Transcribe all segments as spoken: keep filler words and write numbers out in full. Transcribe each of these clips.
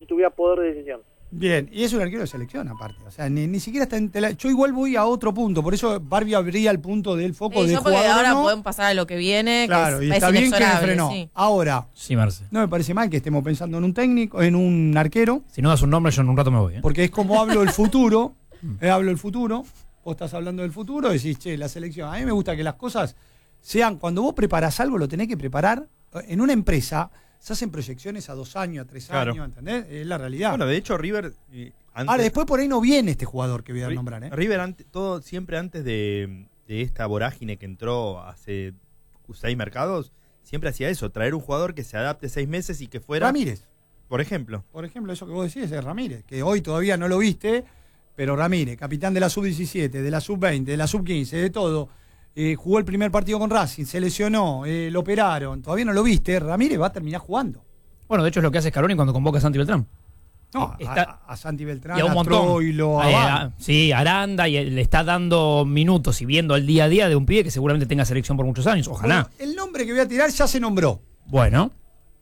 tuviera poder de decisión. Bien, y es un arquero de selección aparte, o sea, ni, ni siquiera está en tela. Yo igual voy a otro punto, por eso Barbie abría el punto del foco Sí, de yo porque jugador ahora no. podemos pasar a lo que viene, Claro, que y es, está es bien que me inexorable, frenó. sí. Ahora, Sí, Marce. no me parece mal que estemos pensando en un técnico, en un arquero, Si no das un nombre, yo en un rato me voy. ¿eh? porque es como hablo el futuro, eh, hablo el futuro, vos estás hablando del futuro, decís, che, la selección, a mí me gusta que las cosas sean, cuando vos preparás algo, lo tenés que preparar. En una empresa se hacen proyecciones a dos años, a tres Claro. años, ¿entendés? Es la realidad. Bueno, de hecho, River. eh, antes, Ahora, después por ahí no viene este jugador que voy a Ri- nombrar, ¿eh? River, ante- todo, siempre antes de, de esta vorágine que entró hace seis mercados, siempre hacía eso: traer un jugador que se adapte seis meses y que fuera. Ramírez. Por ejemplo. Por ejemplo, eso que vos decís es Ramírez, que hoy todavía no lo viste, pero Ramírez, capitán de la sub diecisiete, de la sub veinte, de la sub quince, de todo, eh, jugó el primer partido con Racing, se lesionó, eh, lo operaron, todavía no lo viste, Ramírez va a terminar jugando. Bueno, de hecho es lo que hace Scaloni cuando convoca a Santi Beltrán. No, Está- a, a Santi Beltrán, Y a un a montón. Troilo, a Eh, Val. a- sí, Aranda, y le está dando minutos y viendo el día a día de un pibe que seguramente tenga selección por muchos años. Ojalá. Bueno, el nombre que voy a tirar ya se nombró, Bueno,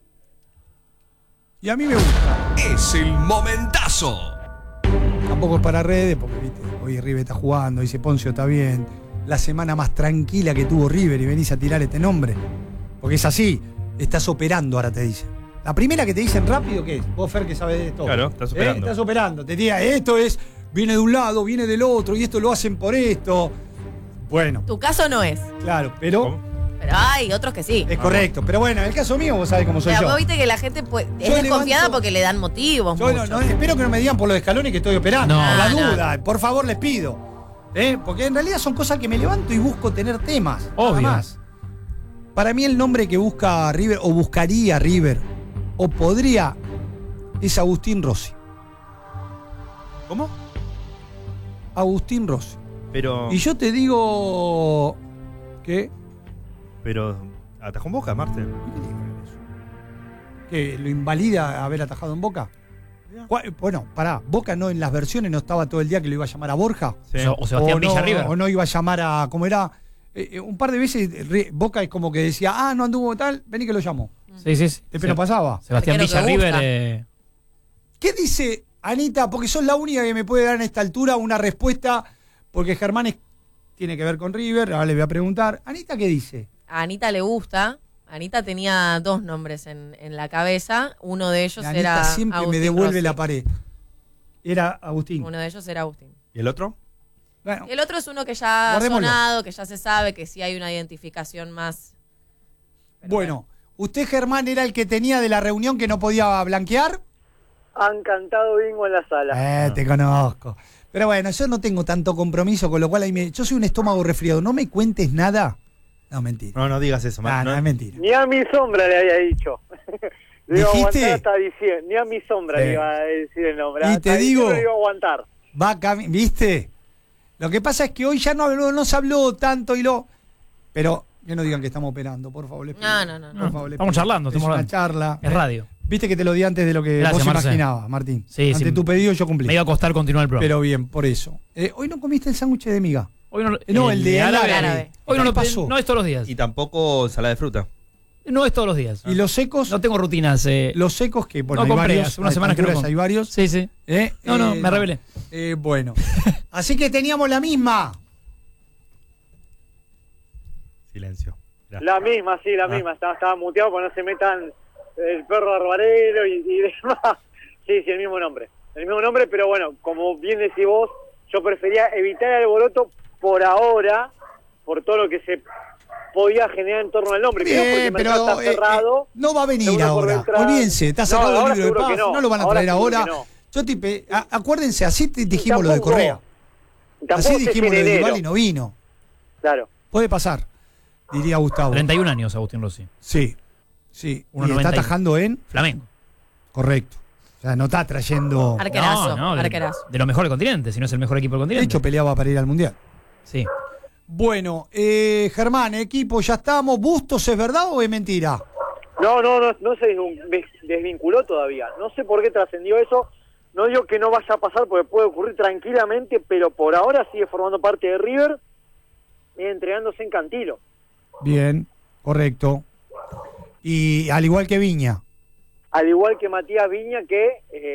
y a mí me gusta. Es el momentazo. Tampoco es para redes, porque viste, hoy River está jugando, dice Poncio está bien, la semana más tranquila que tuvo River y venís a tirar este nombre. Porque es así, estás operando, ahora te dicen. La primera que te dicen rápido, ¿qué es? Vos, Fer, que sabés de esto. Claro, estás operando. Estás operando. Te diga, esto es, viene de un lado, viene del otro, y esto lo hacen por esto. Bueno, Tu caso no es, claro, pero ¿Cómo? pero hay otros que sí. es correcto. Pero bueno, en el caso mío, vos sabés cómo soy Pero yo. vos viste que la gente puede- es Yo desconfiada levanto- porque le dan motivos. Yo no, muchos. no, espero que no me digan por los escalones que estoy operando. No. por la No, duda, por favor, les pido. ¿Eh? Porque en realidad son cosas que me levanto y busco tener temas. Obvio. Nada más. Para mí el nombre que busca River, o buscaría River, o podría, es Agustín Rossi. ¿Cómo? Agustín Rossi. Pero. Y yo te digo que... Pero. ¿Atajó en Boca, Marte? ¿Que lo invalida haber atajado en Boca? ¿Cuál- Bueno, pará, Boca no en las versiones no estaba todo el día que lo iba a llamar a Borja. Sí. o, o Sebastián o no, Villa River. o no iba a llamar a, ¿cómo era? Eh, eh, un par de veces eh, Boca es como que decía, ah, no anduvo tal, vení que lo llamo. Sí, sí, sí. Pero no pasaba. Sebastián Arquero Villa que River. gusta. eh, ¿Qué dice Anita? Porque sos la única que me puede dar en esta altura una respuesta, porque Germán es- tiene que ver con River, ahora le voy a preguntar. Anita, ¿qué dice? A Anita le gusta. Anita tenía dos nombres en, en la cabeza. Uno de ellos La Anita era siempre me Agustín devuelve Rossi. la pared. Era Agustín. Uno de ellos era Agustín. ¿Y el otro? Bueno, El otro es uno que ya ha Guardémoslo. sonado, que ya se sabe, que sí hay una identificación más. Pero bueno, ¿usted, Germán, era el que tenía de la reunión que no podía blanquear? Han cantado bingo en la sala. Eh, te conozco. Pero bueno, yo no tengo tanto compromiso, con lo cual ahí me- yo soy un estómago resfriado. No me cuentes nada. No, mentira. No, no digas eso, No, Marte. no, es mentira. Ni a mi sombra le había dicho. Le iba a ¿Dijiste? aguantar hasta diciembre. Ni a mi sombra Sí. le iba a decir el nombre. Y Hasta te digo- diciembre le iba a aguantar. Va cami- ¿Viste? Lo que pasa es que hoy ya no habló, no se habló tanto y lo. Pero que no digan que estamos operando, por favor. Les pido. No, no, no, no. Por favor, les Estamos pido. charlando, Es estamos una hablando. charla. Es radio. Viste que te lo di antes de lo que Gracias, vos Marce. imaginabas, Martín. Sí, Ante sí. tu pedido yo cumplí. Me iba a costar continuar el programa. Pero bien, por eso. Eh, hoy no comiste el sándwich de miga. Hoy no, Eh, no, el de árabe. árabe. Hoy no lo pasó. pasó. No es todos los días. Y tampoco ensalada de fruta. No es todos los días. Y los secos, No tengo rutinas. eh. los secos que bueno, No hay compré, varios, hace unas a semanas que no alturas compro. hay varios. Sí, sí. Eh, No, no, eh, me rebelé. Eh, bueno. Así que teníamos la misma. Silencio. Mirá. La misma, sí, la Ah. misma. Estaba, estaba muteado para no se metan el perro arbarero y, y demás. Sí, sí, el mismo nombre. El mismo nombre, pero bueno, como bien decís vos, yo prefería evitar el alboroto por ahora, por todo lo que se podía generar en torno al nombre. Primero porque Bien, el mercado pero está eh, cerrado. eh, no va a venir seguro por ahora. detrás. Olvídense, está No, cerrado ahora el libro de seguro paz. que No. no. lo van a Ahora traer seguro ahora. que no. Yo tipe, a- acuérdense, así te dijimos lo de Tampoco- Correa. tampoco Así se dijimos lo de enero. Dybala y no vino. Claro. Puede pasar, diría Gustavo. treinta y un años, Agustín Rossi. Sí, sí. uno Y está noventa y uno. atajando en. Flamengo. Correcto. O sea, no está trayendo. Arquerazo, No, no, de, arquerazo. de lo mejor del continente, si no es el mejor equipo del De continente. hecho, peleaba para ir al mundial. Sí. Bueno, eh, Germán, equipo, ya estamos. ¿Bustos es verdad o es mentira? No, no, no, no se des- desvinculó todavía. No sé por qué trascendió eso. No digo que no vaya a pasar porque puede ocurrir tranquilamente, pero por ahora sigue formando parte de River y entregándose en Cantilo. Bien, correcto. Y al igual que Viña. Al igual que Matías Viña, que eh,